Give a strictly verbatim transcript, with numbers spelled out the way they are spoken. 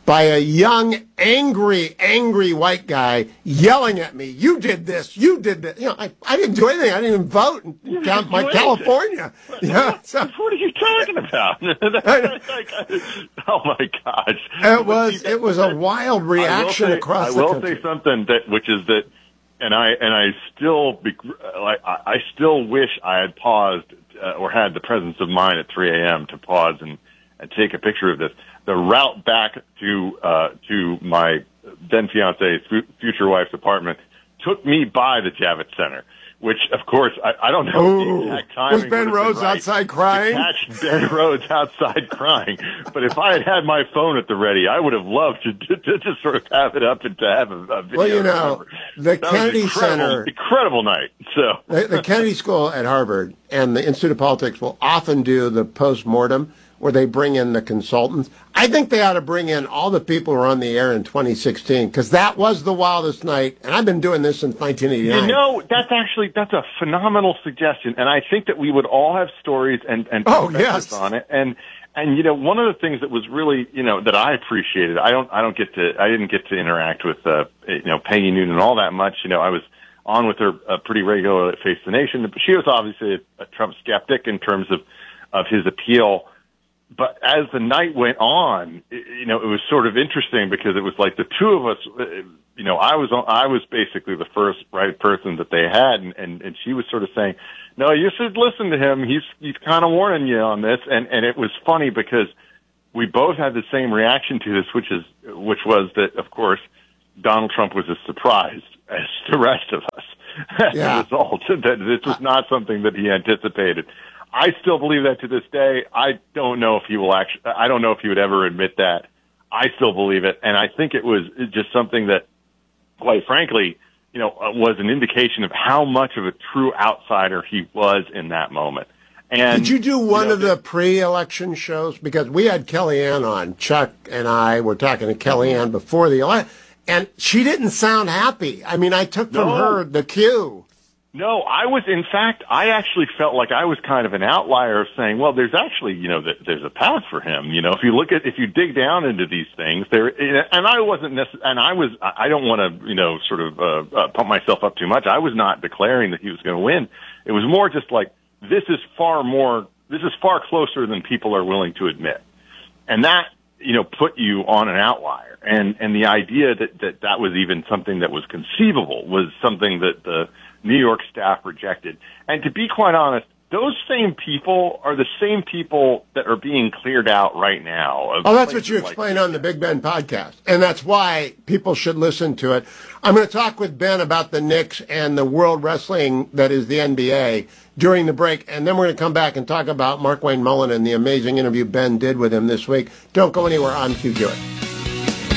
by a young, angry, angry white guy yelling at me, you did this, you did that. You know, I, I didn't do anything. I didn't even vote in You Cal- didn't my do California. Yeah, so, what are you talking about? Oh, my gosh. it was it was a wild reaction I will say, across I the will country. say something that, which is that, and I and I still, like, I still wish I had paused uh, or had the presence of mind at three a.m. to pause and, and take a picture of this. The route back to uh, to my then fiance's future wife's apartment took me by the Javits Center, which, of course, I, I don't know Ooh, the exact timing. was Ben Rhodes right outside crying? to catch Ben Rhodes outside crying. But if I had had my phone at the ready, I would have loved to, to, to just sort of have it up and to have a, a video. Well, you know, the that Kennedy was incredible, Center, incredible night. So the, the Kennedy School at Harvard and the Institute of Politics will often do the post-mortem where they bring in the consultants. I think they ought to bring in all the people who were on the air in twenty sixteen, because that was the wildest night, and I've been doing this since nineteen eighty-nine. You know, that's actually, that's a phenomenal suggestion, and I think that we would all have stories and, and oh, yes. on it. And, and, you know, one of the things that was really, you know, that I appreciated, I don't, I don't get to, I didn't get to interact with, uh, you know, Peggy Noonan all that much. You know, I was on with her uh, pretty regularly at Face the Nation, but she was obviously a, a Trump skeptic in terms of, of his appeal. But as the night went on, you know, it was sort of interesting because it was like the two of us, you know, I was, I was basically the first right person that they had. And, and, and she was sort of saying, no, you should listen to him. He's, he's kind of warning you on this. And, and it was funny because we both had the same reaction to this, which is, which was that, of course, Donald Trump was as surprised as the rest of us as yeah. a result, that this was not something that he anticipated. I still believe that to this day. I don't know if he will actually, I don't know if he would ever admit that. I still believe it. And I think it was just something that, quite frankly, you know, was an indication of how much of a true outsider he was in that moment. And, did you do one you know, of the pre-election shows? Because we had Kellyanne on. Chuck and I were talking to Kellyanne before the election, and she didn't sound happy. I mean, I took from no. her the cue. No, I was, in fact, I actually felt like I was kind of an outlier of saying, well, there's actually, you know, there's a path for him. You know, if you look at, if you dig down into these things there, and I wasn't necessarily, and I was, I don't want to, you know, sort of, uh, uh, pump myself up too much. I was not declaring that he was going to win. It was more just like, this is far more, this is far closer than people are willing to admit. And that, you know, put you on an outlier. And, and the idea that, that that was even something that was conceivable was something that the New York staff rejected. And to be quite honest, those same people are the same people that are being cleared out right now. Oh, that's what you explain like on the Big Ben podcast. And that's why people should listen to it. I'm going to talk with Ben about the Knicks and the World Wrestling that is the N B A during the break. And then we're going to come back and talk about Mark Wayne Mullen and the amazing interview Ben did with him this week. Don't go anywhere. I'm Hugh Hewitt.